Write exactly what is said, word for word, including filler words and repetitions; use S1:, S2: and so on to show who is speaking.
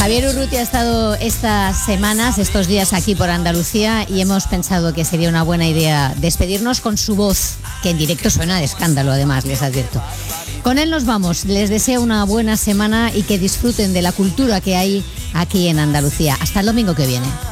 S1: Javier Urrutia ha estado estas semanas, estos días aquí por Andalucía y hemos pensado que sería una buena idea despedirnos con su voz, que en directo suena de escándalo, además, les advierto. Con él nos vamos. Les deseo una buena semana y que disfruten de la cultura que hay aquí en Andalucía. Hasta el domingo que viene.